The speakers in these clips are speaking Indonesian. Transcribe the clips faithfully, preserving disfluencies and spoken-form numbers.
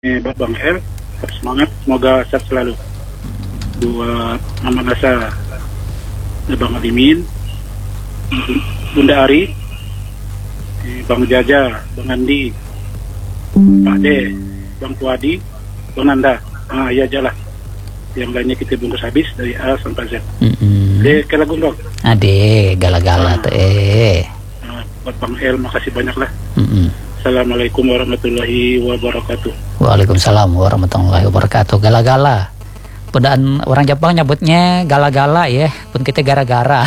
Eh, Bang El, semangat, semoga sehat selalu. Buat Mama Nasa, Bang Alimin, Bunda Ari, eh, Bang Jaja, Bang Andi, Pak De, Bang Puadi, Bang Nanda. Ah, ya jalan. Yang lainnya kita bungkus habis dari A sampai Z. Mm-mm. De, ke lagu dong. Ade, gala-gala tuh eh. Ah, buat Bang El, makasih banyak lah. Mm-mm. Assalamualaikum warahmatullahi wabarakatuh. Waalaikumsalam warahmatullahi wabarakatuh. Gala-gala. Pedaan orang Jepang nyebutnya gala-gala ya, pun kita gara-gara.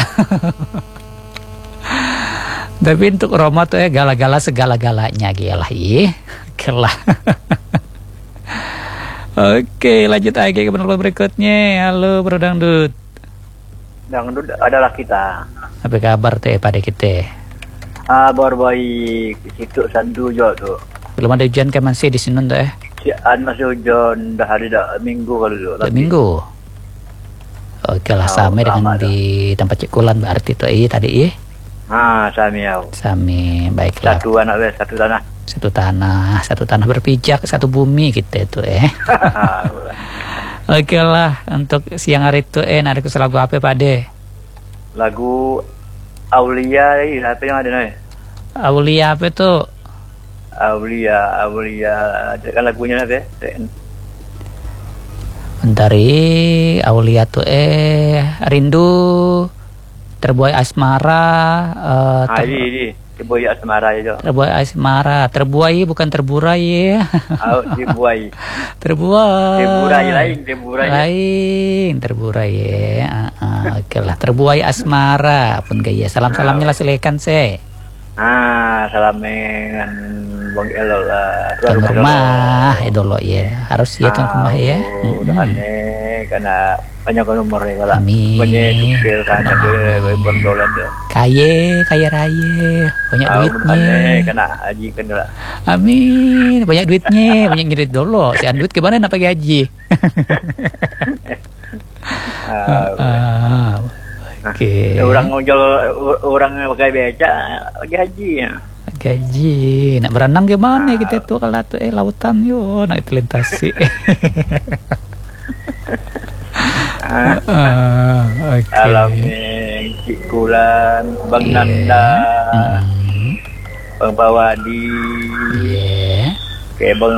Tapi untuk Roma tuh ya gala-gala segala-galanya gila ya. Kelah. Oke, lanjut lagi ke penelepon berikutnya. Halo Bro Dangdut. Dangdut adalah kita. Apa kabar tuh pada kita? Kabar baik, situ sandu jo tu. Belum ada hujan ke masih di sini tuh eh? Si an masih hujan dah hari dah minggu kalau tu. Tapi... Minggu. Oke lah, oh, sama dengan di tempat Cikulan berarti tuh iya tadi iya. Ah, sami ya. Sami, baiklah. Satu anak be, satu tanah. Satu tanah, satu tanah berpijak, satu bumi kita itu eh. Oke lah, untuk siang hari itu eh ada lagu apa Pak De? Lagu Aulia ini apa yang ada nih? Aulia apa tuh? Aulia, Aulia, kan lagunya apa? Bentari, Aulia tuh eh rindu, terbuai asmara, uh, ter... ah, ini, ini. Terbuai asmara itu. Terbuai asmara, terbuai bukan terburai ya. Oh, terbuai. Terbuai. Terburai lain, terburai. Lain, terburai ya. Uh, uh, Oke lah, terbuai asmara pun gaya. Salam-salamnya lah silakan se. Ah, salamen Bang Elo lah. Tuan rumah, ya dulu ya. Harus ya tuan rumah ya. Udah aneh karena banyak nomornya kalau. Amin. Banyak supir kan ada berdolan tu. Kaya, kaya raya, banyak Ah, duitnya. aneh kena haji kan lah. Amin, banyak duitnya, banyak ngirit dulu. Si duit kemana nak pakai haji? Ah, Ah, Oke. orang ngojol orang pakai beca lagi haji ya. Gaji, nak berenang gimana kita tuh kalau tuh eh lautan yo, nak dilintasi. Ah, Ah, Oke. alamin Cikulan, Bang Yeah. Nanda, Mm. Bang Bawadi, Yeah. kayak Bang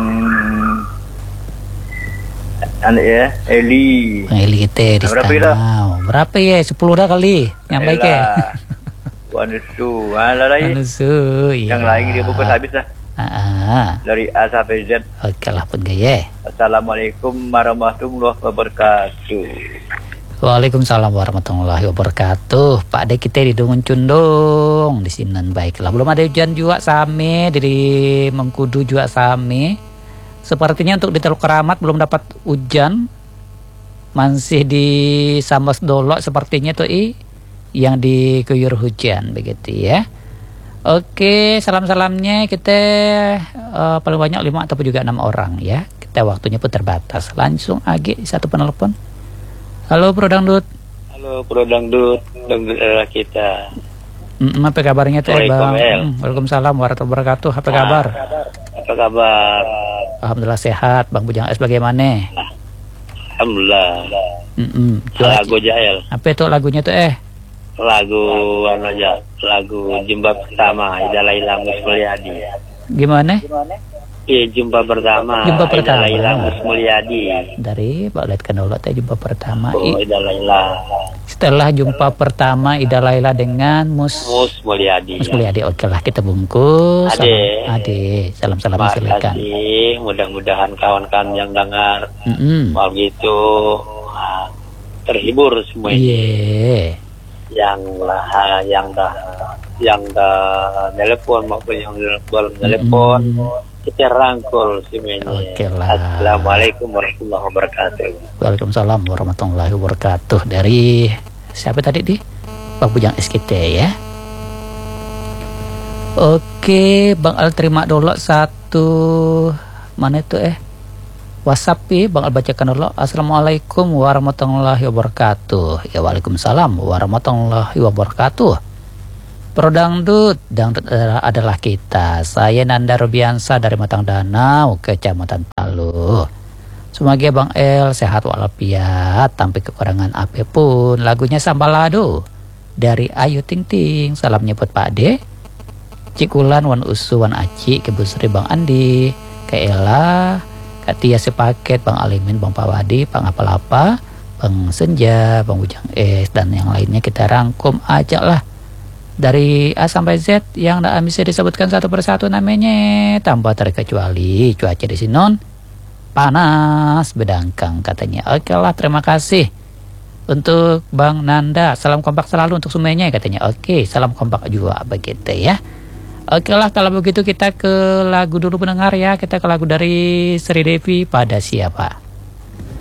anak ya, Eli. Bang Eli kita di Berapa Stanau. Berapa ya? Sepuluh dah kali. Yang baik ya. One two, malah lain. Anusu, iya. Yang lain dia bukan habis lah. Ah, Dari A sampai Z. oke lah pun gaya. Assalamualaikum warahmatullahi wabarakatuh. Waalaikumsalam warahmatullahi wabarakatuh. Pak De kita di Dungun Cundung di sini baiklah. Belum ada hujan juga same dari Mengkudu juga same. Sepertinya untuk di Teluk Keramat belum dapat hujan. Masih di Sambas Dolok sepertinya tuh i yang diguyur hujan begitu ya. Oke, salam-salamnya kita uh, paling banyak lima ataupun juga enam orang ya. Kita waktunya pun terbatas. Langsung agi satu penelpon. Halo Bro Dangdut. Halo Bro Dangdut, Dangdut adalah kita. Mm, apa kabarnya tuh Bang? Waalaikumsalam. Mm, Waalaikumsalam warahmatullahi wabarakatuh. Apa kabar? Apa kabar? Alhamdulillah sehat. Bang Bujang S bagaimana? Alhamdulillah. Mm -mm. Lagu Jael. Apa itu lagunya tuh eh? Lagu anu aja, lagu jumpa pertama Ida Laila Musmulyadi. Gimana? Iya, jumpa pertama Jumpa pertama. Ida Laila Musmulyadi. Dari Pak lihat kan dulu teh jumpa pertama. Oh, I, Ida Laila setelah jumpa pertama Ida Laila dengan Mus Musmulyadi. Mus Mulyadi. Oke lah kita bungkus. Ade. Salam, ade. Salam-salam Terima silakan. kasih, mudah-mudahan kawan-kawan yang dengar Mm -mm. malam itu ah, terhibur semuanya. Iya. Yang lah yang dah yang dah telepon maupun yang belum telepon Mm. kita rangkul semuanya. Oke lah. Assalamualaikum warahmatullahi wabarakatuh. Waalaikumsalam warahmatullahi wabarakatuh. Dari siapa tadi di Bang Bujang S K T ya. Oke, Bang Al terima dulu satu mana itu eh WhatsApp ya, Bang Al bacakan dulu. Assalamualaikum warahmatullahi wabarakatuh. Ya waalaikumsalam warahmatullahi wabarakatuh. Pro Dangdut, Dangdut adalah kita. Saya Nanda Rubiansa dari Matang Danau, Kecamatan Palu. Semoga Bang El sehat walafiat tanpa kekurangan apapun. Lagunya Sambalado dari Ayu Ting Ting. Salam nyebut Pak De, Cikulan, Wan Usu, Wan Aci, ke Bu Sri, Bang Andi, ke Ella, Kak Tia sepaket, Bang Alimin, Bang Pawadi, Bang Apa-Lapa, Bang Senja, Bang Bujang Es, dan yang lainnya kita rangkum aja lah. Dari A sampai Z yang tidak bisa disebutkan satu persatu namanya, tanpa terkecuali cuaca di sini non panas bedangkang katanya. Oke lah, terima kasih untuk Bang Nanda. Salam kompak selalu untuk semuanya katanya. Oke, salam kompak juga begitu ya. Oke lah, kalau begitu kita ke lagu dulu pendengar ya. Kita ke lagu dari Sri Devi, Pada Siapa.